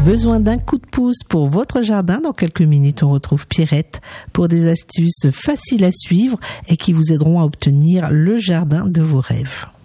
Besoin d'un coup de pouce pour votre jardin? Dans quelques minutes, on retrouve Pierrette pour des astuces faciles à suivre et qui vous aideront à obtenir le jardin de vos rêves.